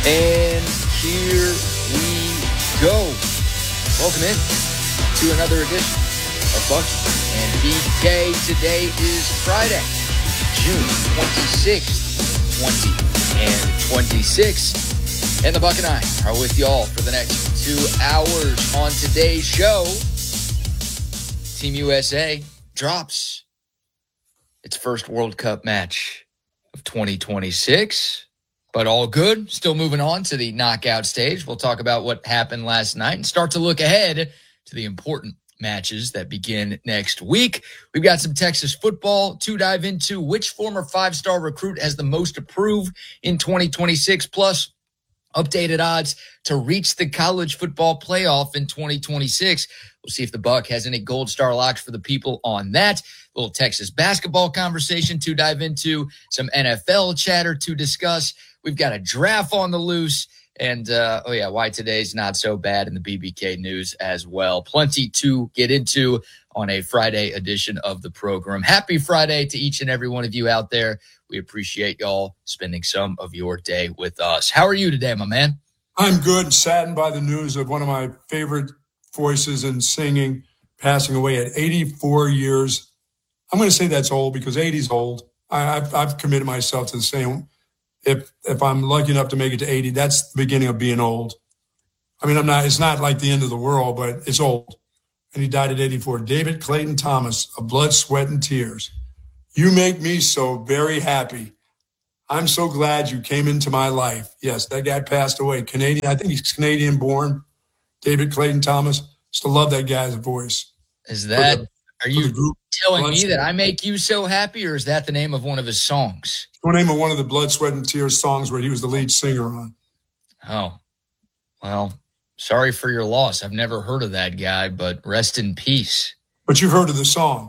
And here we go. Welcome in to another edition of Bucky and BK. Today is Friday, June 26th, 2026. And the Buck and I are with y'all for the next 2 hours. On today's show, Team USA drops its first World Cup match of 2026. But all good. Still moving on to the knockout stage. We'll talk about what happened last night and start to look ahead to the important matches that begin next week. We've got some Texas football to dive into. Which former five-star recruit has the most to prove in 2026? Plus, updated odds to reach the college football playoff in 2026. We'll see if the Buck has any gold star locks for the people on that. A little Texas basketball conversation to dive into. Some NFL chatter to discuss. We've got a draft on the loose. And, why today's not so bad in the BBK news as well. Plenty to get into on a Friday edition of the program. Happy Friday to each and every one of you out there. We appreciate y'all spending some of your day with us. How are you today, my man? I'm good. Saddened by the news of one of my favorite voices in singing passing away at 84 years. I'm going to say that's old because 80 is old. I've committed myself to the same. If I'm lucky enough to make it to 80, that's the beginning of being old. I mean, it's not like the end of the world, but it's old. And he died at 84. David Clayton Thomas, of Blood, Sweat, and Tears. You make me so very happy. I'm so glad you came into my life. Yes, that guy passed away. Canadian, I think he's Canadian born. David Clayton Thomas. Still love that guy's voice. Are you telling me that I make you so happy, or is that the name of one of his songs? The name of one of the Blood, Sweat, and Tears songs where he was the lead singer on. Oh, well, sorry for your loss. I've never heard of that guy, but rest in peace. But you've heard of the song.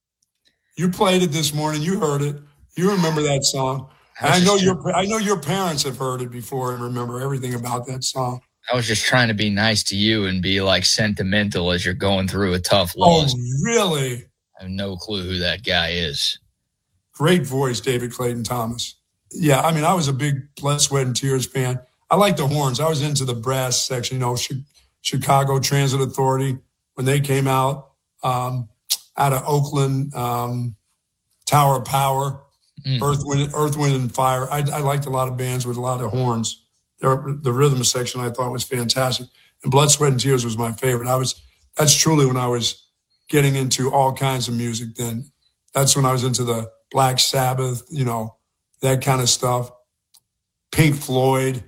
You played it this morning. You heard it. You remember that song. I know your parents have heard it before and remember everything about that song. I was just trying to be nice to you and be like sentimental as you're going through a tough loss. Oh, really? I have no clue who that guy is. Great voice, David Clayton Thomas. Yeah, I mean, I was a big Blood, Sweat, and Tears fan. I like the horns. I was into the brass section, Chicago Transit Authority, when they came out of Oakland, Tower of Power, Earth, Wind, and Fire. I liked a lot of bands with a lot of horns. The rhythm section I thought was fantastic. And Blood, Sweat, and Tears was my favorite. That's truly when I was getting into all kinds of music then. That's when I was into the Black Sabbath, that kind of stuff. Pink Floyd.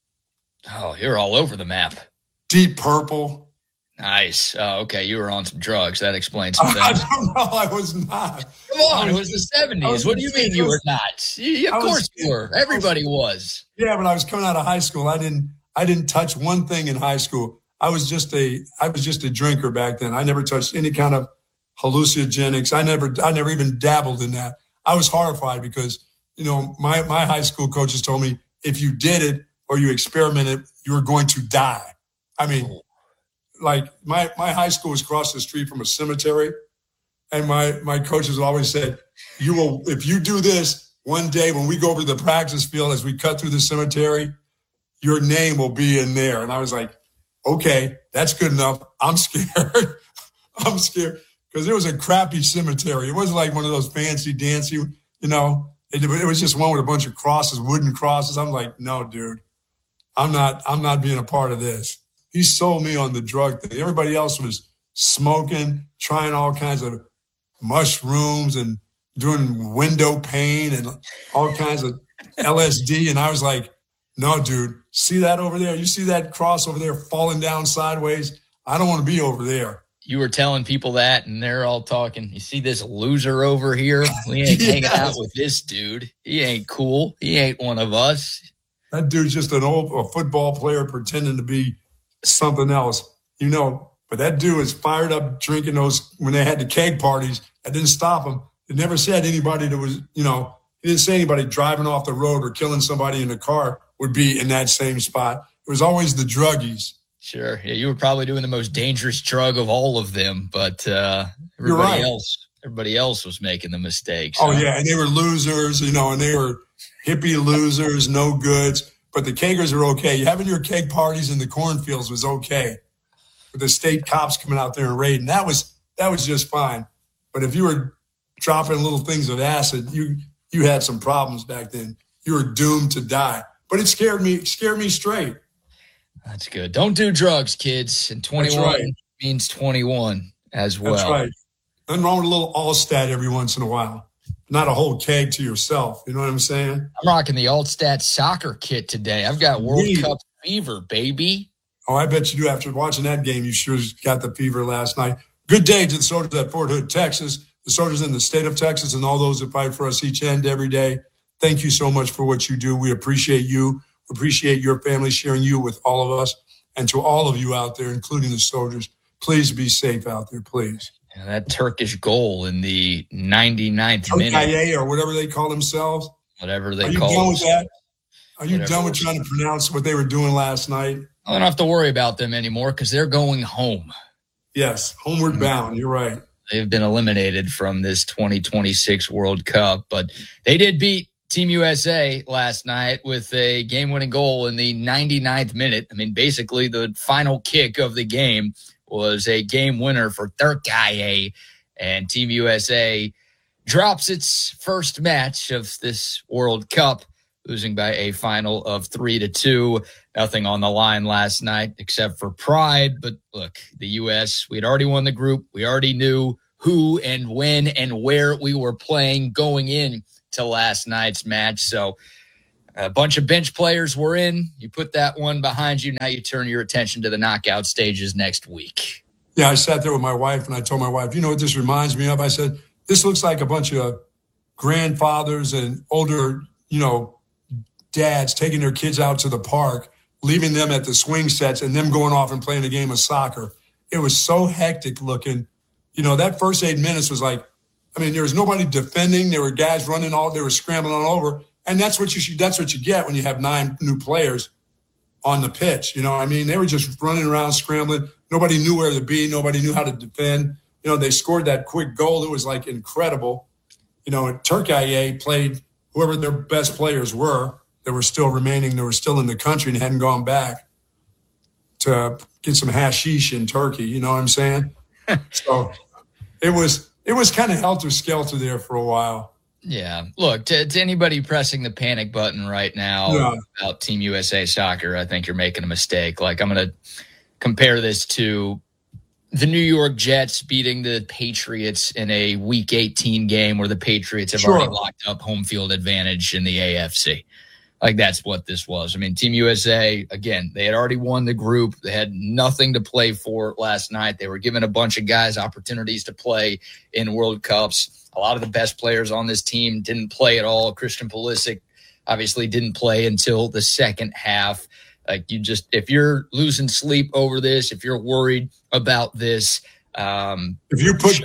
Oh, you're all over the map. Deep Purple. Nice. Oh, okay. You were on some drugs. That explains some things. I don't know. I was not. Come on. It was the 70s. What do you mean you were not? Of course you were. Everybody was. Yeah, when I was coming out of high school, I didn't touch one thing in high school. I was just a drinker back then. I never touched any kind of hallucinogenics. I never even dabbled in that. I was horrified because, my high school coaches told me if you did it or you experimented, you were going to die. I mean, like my high school was across the street from a cemetery. And my coaches always said, if you do this one day when we go over to the practice field, as we cut through the cemetery, your name will be in there. And I was like, okay, that's good enough. I'm scared. I'm scared. Because it was a crappy cemetery. It wasn't like one of those fancy dancy, it was just one with a bunch of crosses, wooden crosses. I'm like, no, dude, I'm not being a part of this. He sold me on the drug thing. Everybody else was smoking, trying all kinds of mushrooms and doing window pane and all kinds of LSD. And I was like, no, dude, see that over there? You see that cross over there falling down sideways? I don't want to be over there. You were telling people that, and they're all talking. You see this loser over here? We ain't hanging out with this dude. He ain't cool. He ain't one of us. That dude's just a football player pretending to be something else, But that dude was fired up drinking those when they had the keg parties. That didn't stop him. It never said anybody that was, he didn't say anybody driving off the road or killing somebody in the car would be in that same spot. It was always the druggies. Sure. Yeah, you were probably doing the most dangerous drug of all of them, but everybody else was making the mistakes. Oh, yeah, and they were losers, and they were hippie losers, no goods. but the kegers are okay. Having your keg parties in the cornfields was okay. With the state cops coming out there and raiding, that was just fine. But if you were dropping little things of acid, you had some problems back then. You were doomed to die. But it scared me straight. That's good. Don't do drugs, kids. And 21 means 21 as well. That's right. Nothing wrong with a little Allstat every once in a while. Not a whole keg to yourself. You know what I'm saying? I'm rocking the Allstat soccer kit today. I've got World Cup fever, baby. Oh, I bet you do. After watching that game, you sure got the fever last night. Good day to the soldiers at Fort Hood, Texas, the soldiers in the state of Texas, and all those that fight for us each and every day. Thank you so much for what you do. We appreciate you. We appreciate your family sharing you with all of us. And to all of you out there, including the soldiers, please be safe out there, please. And that Turkish goal in the 99th minute. Turkiye or whatever they call themselves. Whatever they call it. Are you done with that? Are you done with trying to pronounce what they were doing last night? I don't have to worry about them anymore because they're going home. Yes, homeward bound. You're right. They've been eliminated from this 2026 World Cup, but they did beat Team USA last night with a game-winning goal in the 99th minute. I mean, basically the final kick of the game was a game winner for Turkiye, and Team USA drops its first match of this World Cup, losing by a final of 3-2. Nothing on the line last night except for pride. But look, the U.S., we had already won the group. We already knew who and when and where we were playing going in to last night's match. So a bunch of bench players were in. You put that one behind you. Now you turn your attention to the knockout stages next week. Yeah, I sat there with my wife and I told my wife, you know what this reminds me of? I said, this looks like a bunch of grandfathers and older, dads taking their kids out to the park, leaving them at the swing sets and them going off and playing a game of soccer. It was so hectic looking. That first 8 minutes was like, there was nobody defending. There were guys running they were scrambling all over. And that's what you get when you have 9 new players on the pitch. They were just running around, scrambling. Nobody knew where to be. Nobody knew how to defend. They scored that quick goal. It was like incredible. Turkiye played whoever their best players were that were still remaining. They were still in the country and hadn't gone back to get some hashish in Turkey. You know what I'm saying? So it was kind of helter-skelter there for a while. Yeah. Look, to anybody pressing the panic button right now about Team USA soccer, I think you're making a mistake. Like, I'm going to compare this to the New York Jets beating the Patriots in a Week 18 game where the Patriots have already locked up home field advantage in the AFC. Like, that's what this was. Team USA, again, they had already won the group. They had nothing to play for last night. They were giving a bunch of guys opportunities to play in World Cups. A lot of the best players on this team didn't play at all. Christian Pulisic obviously didn't play until the second half. Like, if you're losing sleep over this, if you're worried about this, if you put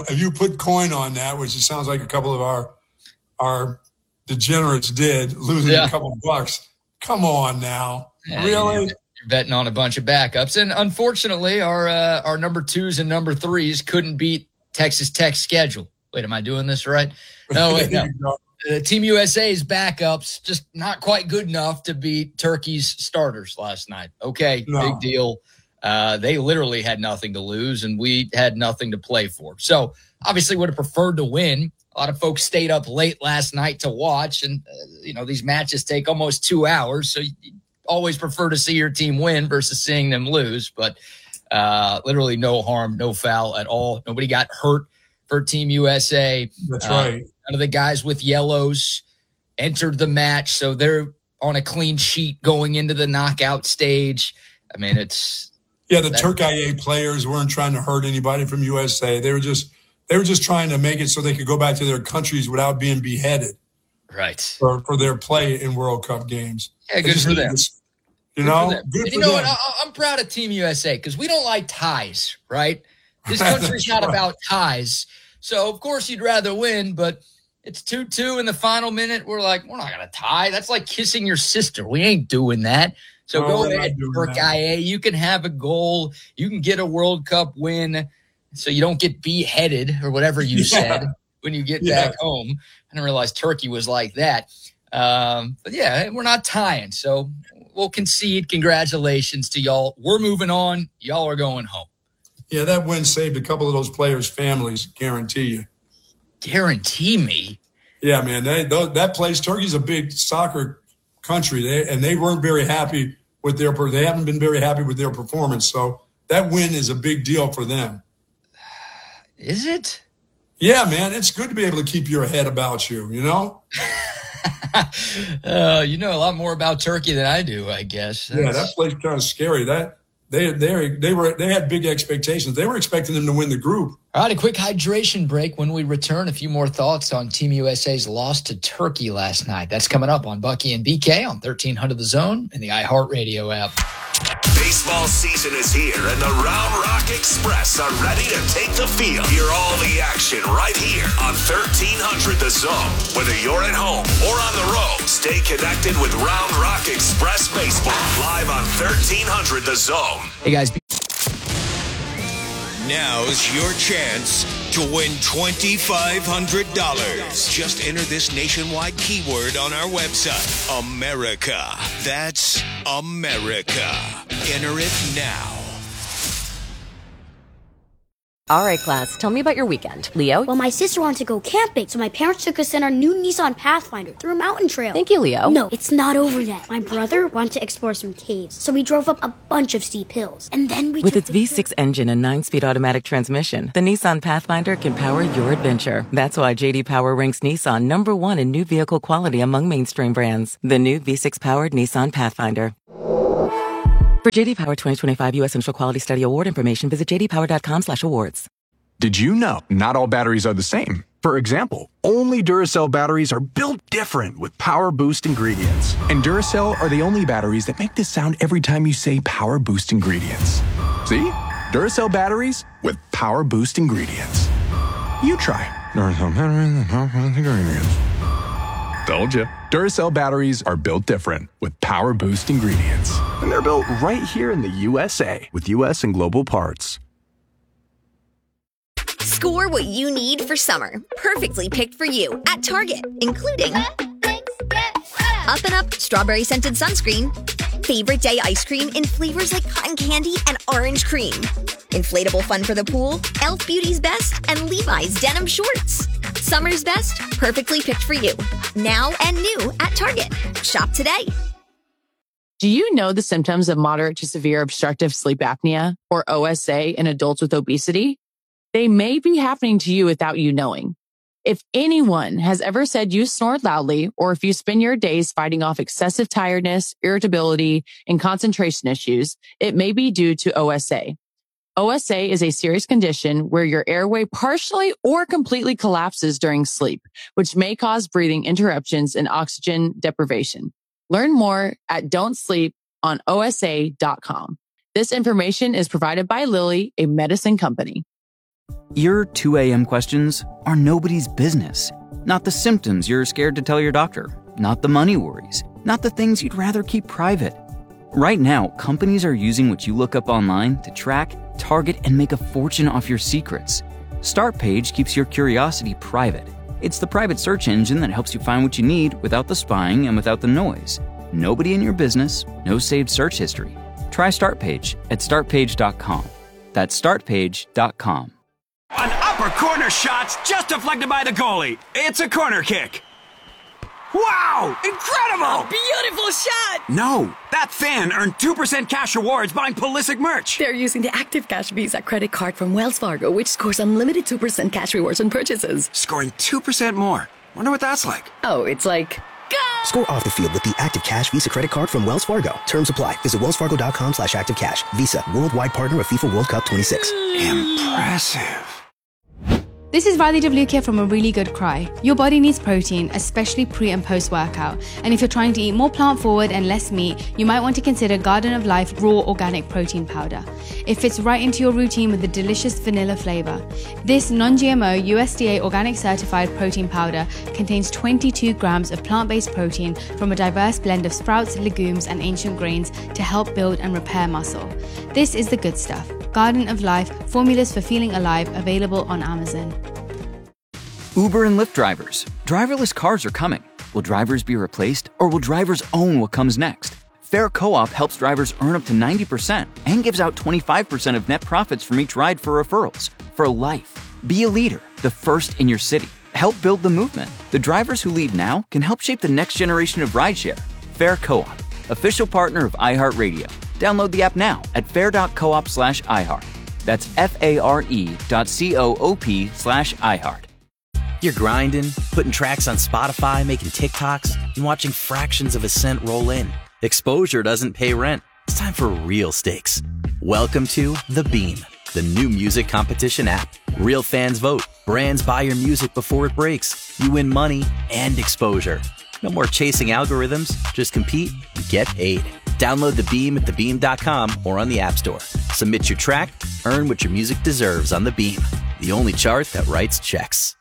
coin on that, which it sounds like a couple of our degenerates did, losing a couple of bucks. Come on now. Yeah, really? You're betting on a bunch of backups. And unfortunately, our number 2s and number 3s couldn't beat Texas Tech's schedule. Wait, am I doing this right? No, wait, no. Team USA's backups just not quite good enough to beat Turkey's starters last night. Okay, Big deal. They literally had nothing to lose, and we had nothing to play for. So obviously would have preferred to win. A lot of folks stayed up late last night to watch, and these matches take almost 2 hours, so you always prefer to see your team win versus seeing them lose. But literally no harm, no foul at all. Nobody got hurt for Team USA. That's right. None of the guys with yellows entered the match, so they're on a clean sheet going into the knockout stage. It's the Turkiye players weren't trying to hurt anybody from USA. They were just trying to make it so they could go back to their countries without being beheaded. Right. For their play in World Cup games. Yeah, good for them. Good for them. What? I'm proud of Team USA because we don't like ties, right? This country's not about ties. So, of course, you'd rather win, but it's 2-2 in the final minute. We're not going to tie. That's like kissing your sister. We ain't doing that. So go ahead, Turkiye. You can have a goal. You can get a World Cup win so you don't get beheaded or whatever you said when you get back home. I didn't realize Turkey was like that. But yeah, we're not tying, so we'll concede. Congratulations to y'all. We're moving on. Y'all are going home. Yeah, that win saved a couple of those players' families, guarantee you. Guarantee me? Yeah, man. That place, Turkey's a big soccer country, they weren't very happy with they haven't been very happy with their performance. So that win is a big deal for them. Is it? Yeah, man. It's good to be able to keep your head about you, you know? You know a lot more about Turkey than I do, I guess. Yeah, that place kind of scary. They had big expectations. They were expecting them to win the group. All right, a quick hydration break. When we return, a few more thoughts on Team USA's loss to Turkey last night. That's coming up on Bucky and BK on 1300 The Zone and the iHeartRadio app. Baseball season is here, and the Round Rock Express are ready to take the field. Hear all the action right here on 1300 The Zone. Whether you're at home or on the road, stay connected with Round Rock Express Baseball, live on 1300 The Zone. Hey, guys. Now's your chance to win $2,500. Just enter this nationwide keyword on our website, America. That's America. Enter it now. All right, class, tell me about your weekend. Leo? Well, my sister wanted to go camping, so my parents took us in our new Nissan Pathfinder through a mountain trail. Thank you, Leo. No, it's not over yet. My brother wanted to explore some caves, so we drove up a bunch of steep hills. And then With its V6 engine and 9-speed automatic transmission, the Nissan Pathfinder can power your adventure. That's why J.D. Power ranks Nissan #1 in new vehicle quality among mainstream brands. The new V6-powered Nissan Pathfinder. For J.D. Power 2025 U.S. Central Quality Study Award information, visit jdpower.com/awards. Did you know not all batteries are the same? For example, only Duracell batteries are built different with Power Boost ingredients. And Duracell are the only batteries that make this sound every time you say Power Boost ingredients. See? Duracell batteries with Power Boost ingredients. You try Duracell batteries with Power Boost ingredients. Told you. Duracell batteries are built different with Power Boost ingredients. And they're built right here in the USA with US and global parts. Score what you need for summer. Perfectly picked for you at Target, including Up and Up strawberry scented sunscreen, favorite day ice cream in flavors like cotton candy and orange cream, inflatable fun for the pool, Elf Beauty's Best, and Levi's denim shorts. Summer's best, perfectly picked for you. Now and new at Target. Shop today. Do you know the symptoms of moderate to severe obstructive sleep apnea, or OSA, in adults with obesity? They may be happening to you without you knowing. If anyone has ever said you snore loudly, or if you spend your days fighting off excessive tiredness, irritability, and concentration issues, it may be due to OSA. OSA is a serious condition where your airway partially or completely collapses during sleep, which may cause breathing interruptions and oxygen deprivation. Learn more at don'tsleeponosa.com. This information is provided by Lilly, a medicine company. Your 2 a.m. questions are nobody's business. Not the symptoms you're scared to tell your doctor. Not the money worries. Not the things you'd rather keep private. Right now, companies are using what you look up online to track, target, and make a fortune off your secrets. Startpage keeps your curiosity private. It's the private search engine that helps you find what you need without the spying and without the noise. Nobody in your business, no saved search history. Try Startpage at startpage.com. That's startpage.com. An upper corner shot's just deflected by the goalie. It's a corner kick. Wow! Incredible! A beautiful shot! No, that fan earned 2% cash rewards buying Pulisic merch. They're using the Active Cash Visa credit card from Wells Fargo, which scores unlimited 2% cash rewards on purchases. Scoring 2% more. Wonder what that's like. Oh, it's like... Go! Score off the field with the Active Cash Visa credit card from Wells Fargo. Terms apply. Visit wellsfargo.com/activecash. Visa, worldwide partner of FIFA World Cup 26. Impressive. This is Riley Devlukia from A Really Good Cry. Your body needs protein, especially pre and post workout. And if you're trying to eat more plant forward and less meat, you might want to consider Garden of Life Raw Organic Protein Powder. It fits right into your routine with a delicious vanilla flavor. This non-GMO USDA organic certified protein powder contains 22 grams of plant-based protein from a diverse blend of sprouts, legumes, and ancient grains to help build and repair muscle. This is the good stuff. Garden of Life, formulas for feeling alive, available on Amazon. Uber and Lyft drivers. Driverless cars are coming. Will drivers be replaced, or will drivers own what comes next? Fair Co-op helps drivers earn up to 90% and gives out 25% of net profits from each ride for referrals. For life. Be a leader, the first in your city. Help build the movement. The drivers who lead now can help shape the next generation of rideshare. Fair Co-op, official partner of iHeartRadio. Download the app now at fair.coop/iHeart. That's FARE.coop/iHeart. You're grinding, putting tracks on Spotify, making TikToks, and watching fractions of a cent roll in. Exposure doesn't pay rent. It's time for real stakes. Welcome to The Beam, the new music competition app. Real fans vote. Brands buy your music before it breaks. You win money and exposure. No more chasing algorithms. Just compete and get paid. Download The Beam at thebeam.com or on the App Store. Submit your track, earn what your music deserves on The Beam, the only chart that writes checks.